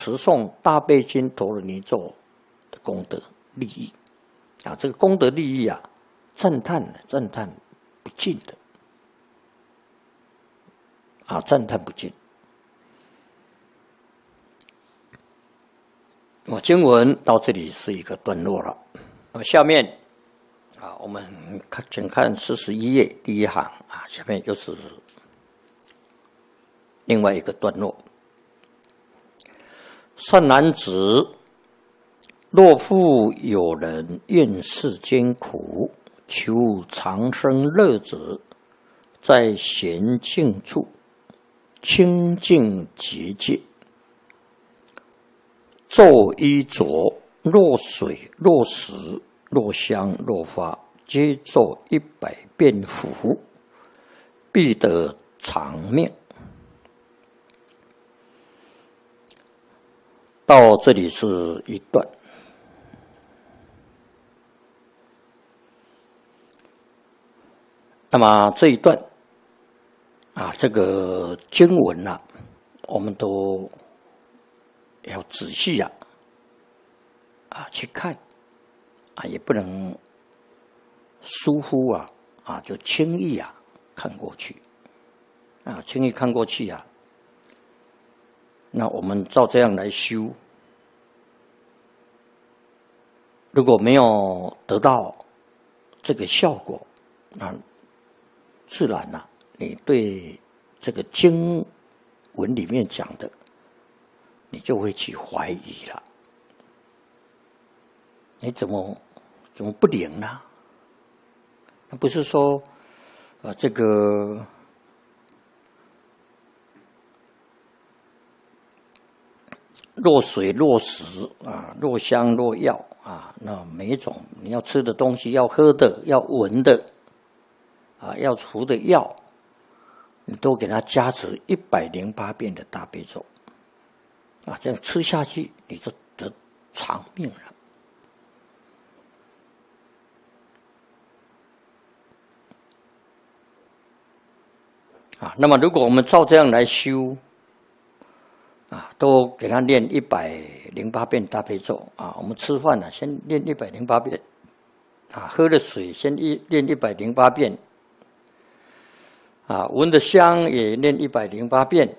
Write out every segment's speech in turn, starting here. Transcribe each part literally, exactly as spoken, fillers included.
持诵大悲经陀罗尼咒的功德利益啊，这个功德利益啊，赞叹赞叹不尽的啊，赞叹不尽。我经文到这里是一个段落了，那么下面啊，我们看请看四十一页第一行啊，下面又是另外一个段落。善男子，若复有人愿世间苦，求长生乐者，在闲静处，清净结界，咒衣着，若水若石若香若花，皆咒一百遍符，必得长命。到这里是一段，那么这一段啊，这个经文啊，我们都要仔细啊啊去看啊，也不能疏忽啊啊，就轻易啊看过去啊，轻易看过去啊。那我们照这样来修，如果没有得到这个效果，那自然啊，你对这个经文里面讲的，你就会去怀疑了。你怎么怎么不灵呢？那不是说啊，这个若水若石啊，若香若药啊，那每一种你要吃的东西、要喝的、要闻的啊，要服的药，你都给它加持一百零八遍的大悲咒啊，这样吃下去，你就得长命了。啊，那么如果我们照这样来修，啊，都给他念一百零八遍大悲咒啊！我们吃饭呢、啊，先念一百零八遍，啊，喝的水先一念一百零八遍，啊，闻的香也念一百零八遍，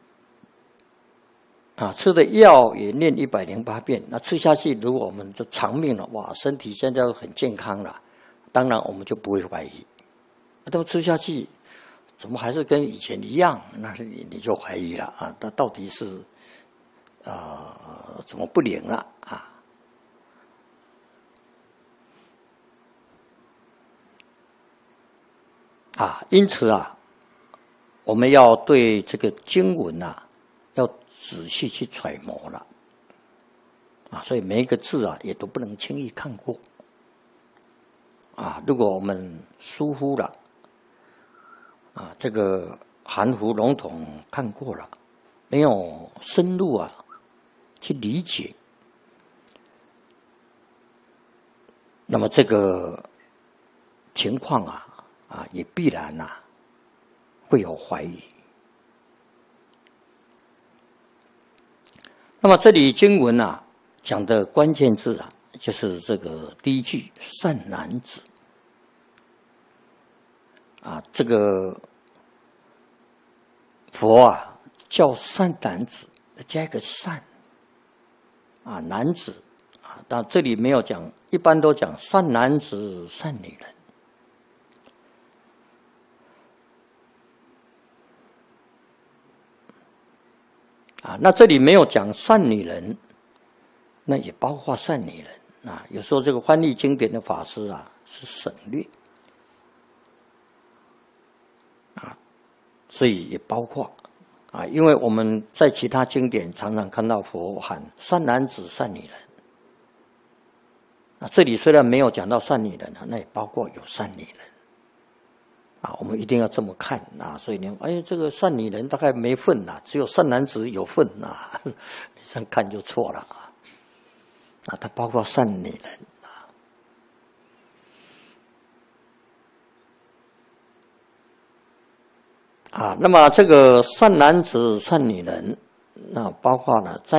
啊，吃的药也念一百零八遍。那吃下去，如果我们就长命了，哇，身体现在很健康了，当然我们就不会怀疑。都吃下去，怎么还是跟以前一样？那你你就怀疑了啊！它到底是呃怎么不灵了啊？啊，因此啊，我们要对这个经文啊，要仔细去揣摩了啊。所以每一个字啊，也都不能轻易看过啊。如果我们疏忽了，啊，这个含糊笼统看过了，没有深入啊去理解，那么这个情况啊啊也必然啊会有怀疑。那么这里经文啊讲的关键字啊，就是这个第一句善男子。啊，这个佛啊叫善男子，加一个善啊，男子啊，但这里没有讲，一般都讲善男子、善女人啊。那这里没有讲善女人，那也包括善女人啊。有时候这个翻译经典的法师啊是省略。所以也包括啊，因为我们在其他经典常常看到佛喊善男子、善女人啊，这里虽然没有讲到善女人啊，那也包括有善女人啊，我们一定要这么看啊。所以你哎，这个善女人大概没份呐、啊，只有善男子有份呐、啊，你这样看就错了啊。啊，它包括善女人。啊，那么这个善男子、善女人，那包括了在